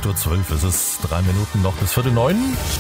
8:12 Uhr, es ist 3 Minuten noch bis 8:45.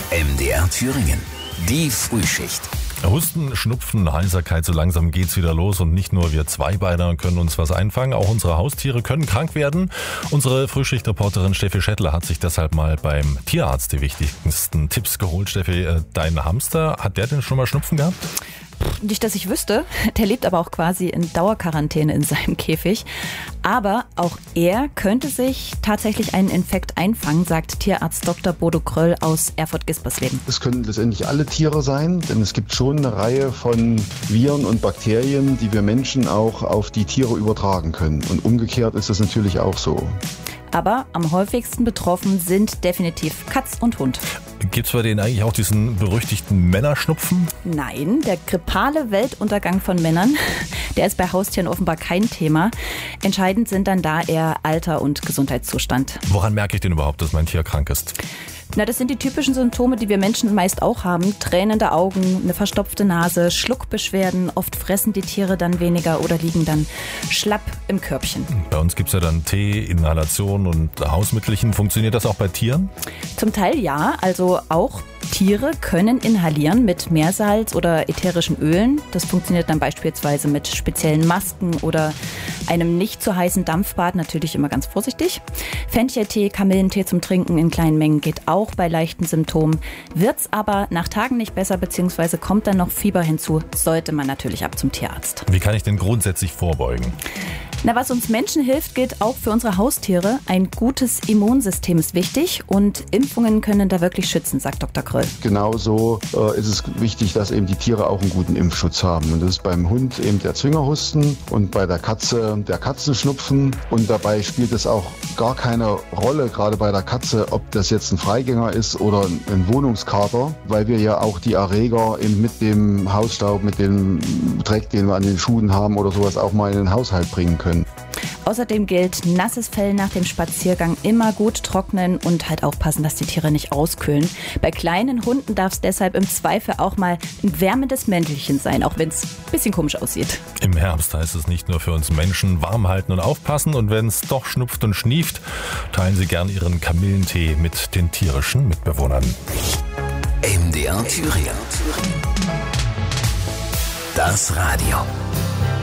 MDR Thüringen, die Frühschicht. Husten, Schnupfen, Heiserkeit, so langsam geht's wieder los und nicht nur wir Zweibeiner können uns was einfangen, auch unsere Haustiere können krank werden. Unsere Frühschichtreporterin Steffi Schettler hat sich deshalb mal beim Tierarzt die wichtigsten Tipps geholt. Steffi, dein Hamster, hat der denn schon mal Schnupfen gehabt? Nicht, dass ich wüsste. Der lebt aber auch quasi in Dauerquarantäne in seinem Käfig. Aber auch er könnte sich tatsächlich einen Infekt einfangen, sagt Tierarzt Dr. Bodo Kröll aus Erfurt-Gispersleben. Es können letztendlich alle Tiere sein, denn es gibt schon eine Reihe von Viren und Bakterien, die wir Menschen auch auf die Tiere übertragen können. Und umgekehrt ist es natürlich auch so. Aber am häufigsten betroffen sind definitiv Katz und Hund. Gibt's bei denen eigentlich auch diesen berüchtigten Männerschnupfen? Nein, der grippale Weltuntergang von Männern, der ist bei Haustieren offenbar kein Thema. Entscheidend sind dann da eher Alter und Gesundheitszustand. Woran merke ich denn überhaupt, dass mein Tier krank ist? Na, das sind die typischen Symptome, die wir Menschen meist auch haben. Tränende Augen, eine verstopfte Nase, Schluckbeschwerden. Oft fressen die Tiere dann weniger oder liegen dann schlapp im Körbchen. Bei uns gibt's ja dann Tee, Inhalation und Hausmittelchen. Funktioniert das auch bei Tieren? Zum Teil ja, also auch Tiere können inhalieren mit Meersalz oder ätherischen Ölen. Das funktioniert dann beispielsweise mit speziellen Masken oder einem nicht zu heißen Dampfbad, natürlich immer ganz vorsichtig. Fencheltee, Kamillentee zum Trinken in kleinen Mengen geht auch bei leichten Symptomen. Wird's aber nach Tagen nicht besser bzw. kommt dann noch Fieber hinzu, sollte man natürlich ab zum Tierarzt. Wie kann ich denn grundsätzlich vorbeugen? Na, was uns Menschen hilft, gilt auch für unsere Haustiere. Ein gutes Immunsystem ist wichtig und Impfungen können da wirklich schützen, sagt Dr. Kröll. Genauso ist es wichtig, dass eben die Tiere auch einen guten Impfschutz haben. Und das ist beim Hund eben der Zwingerhusten und bei der Katze der Katzenschnupfen. Und dabei spielt es auch gar keine Rolle, gerade bei der Katze, ob das jetzt ein Freigänger ist oder ein Wohnungskater, weil wir ja auch die Erreger eben mit dem Hausstaub, mit dem Dreck, den wir an den Schuhen haben oder sowas auch mal in den Haushalt bringen können. Außerdem gilt, nasses Fell nach dem Spaziergang immer gut trocknen und halt aufpassen, dass die Tiere nicht auskühlen. Bei kleinen Hunden darf es deshalb im Zweifel auch mal ein wärmendes Mäntelchen sein, auch wenn es ein bisschen komisch aussieht. Im Herbst heißt es nicht nur für uns Menschen warm halten und aufpassen. Und wenn es doch schnupft und schnieft, teilen Sie gern Ihren Kamillentee mit den tierischen Mitbewohnern. MDR Thüringen. Das Radio.